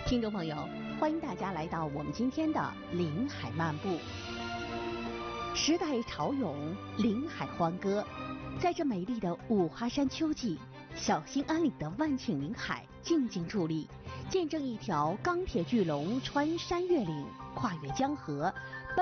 听众朋友，欢迎大家来到我们今天的临海漫步。时代潮涌，临海欢歌。在这美丽的五华山秋季，小兴安岭的万顷林海静静伫立，见证一条钢铁巨龙穿山越岭，跨越江河，